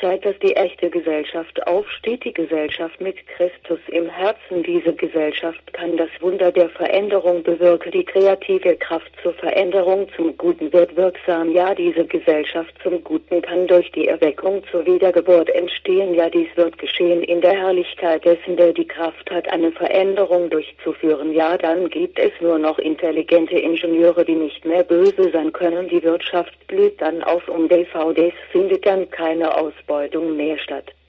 Zeit, dass die echte Gesellschaft aufsteht, die Gesellschaft mit Christus im Herzen. Diese Gesellschaft kann das Wunder der Veränderung bewirken. Die kreative Kraft zur Veränderung zum Guten wird wirksam. Ja, diese Gesellschaft zum Guten kann durch die Erweckung zur Wiedergeburt entstehen. Ja, dies wird geschehen in der Herrlichkeit dessen, der die Kraft hat, eine Veränderung durchzuführen. Ja, dann gibt es nur noch intelligente Ingenieure, die nicht mehr böse sein können. Die Wirtschaft blüht dann auf, DVDs findet dann keine Ausbeutung mehr statt.